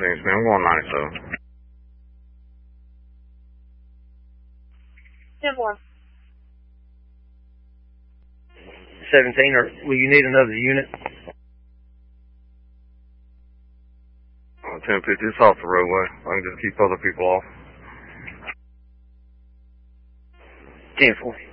Thanks, man. I'm going 97. 10-4. 17, or will you need another unit? 1050, it's off the roadway. I can just keep other people off. 10-4.